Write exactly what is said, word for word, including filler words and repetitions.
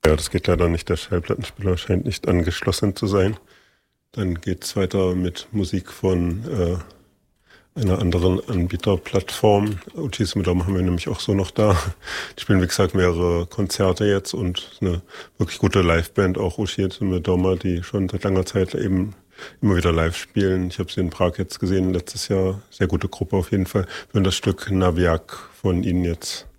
Ja, das geht leider nicht. Der Schallplattenspieler scheint nicht angeschlossen zu sein. Dann geht's weiter mit Musik von äh, einer anderen Anbieterplattform. O G S Midoma haben wir nämlich auch so noch da. Die spielen, wie gesagt, mehrere Konzerte jetzt und eine wirklich gute Liveband, auch O G S Midoma, die schon seit langer Zeit eben immer wieder live spielen. Ich habe sie in Prag jetzt gesehen, letztes Jahr. Sehr gute Gruppe auf jeden Fall. Wir hören das Stück Naviak von ihnen jetzt.